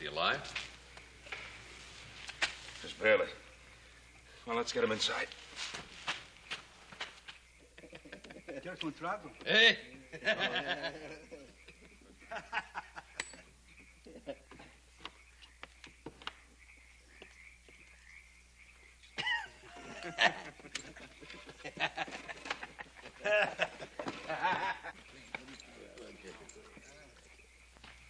he alive? Just barely. Well, let's get him inside. Ti ho incontrato? Hey!